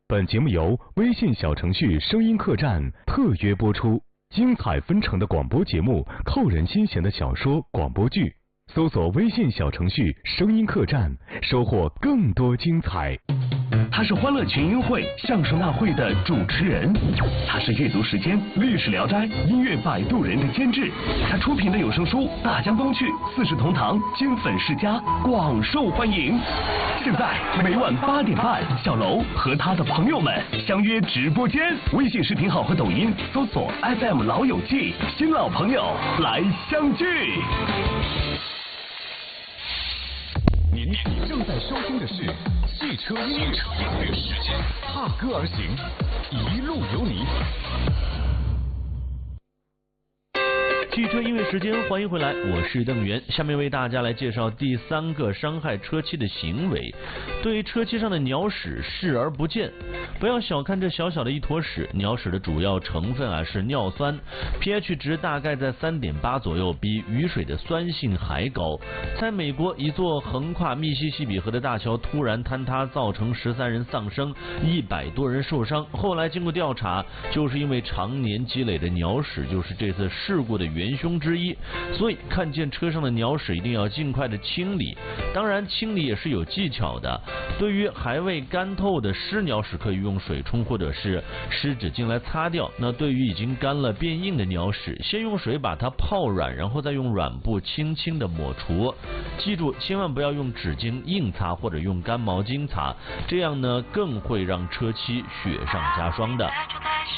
本节目由微信小程序声音客栈特约播出，精彩纷呈的广播节目，扣人心弦的小说、广播剧，搜索微信小程序声音客栈，收获更多精彩。 他是欢乐群英会、相声大会的主持人，他是阅读时间、历史聊斋、音乐摆渡人的监制，他出品的有声书《大江东去》《四世同堂》《金粉世家》广受欢迎。现在每晚8点半，小楼和他的朋友们相约直播间，微信视频号和抖音搜索 FM 老友记，新老朋友来相聚。 您正在收听的是汽车音乐时间，踏歌而行，一路有你。 汽车音乐时间，欢迎回来，我是邓源。下面为大家来介绍第3个伤害车漆的行为，对车漆上的鸟屎视而不见。不要小看这小小的一坨屎，鸟屎的主要成分是尿酸 ，pH 值大概在3.8左右，比雨水的酸性还高。在美国，一座横跨密西西比河的大桥突然坍塌，造成13人丧生，100多人受伤。后来经过调查，就是因为常年积累的鸟屎就是这次事故的元凶之一。所以看见车上的鸟屎一定要尽快的清理，当然清理也是有技巧的。对于还未干透的湿鸟屎，可以用水冲或者是湿纸巾来擦掉。那对于已经干了变硬的鸟屎，先用水把它泡软，然后再用软布轻轻的抹除。记住，千万不要用纸巾硬擦或者用干毛巾擦，这样呢更会让车漆雪上加霜的。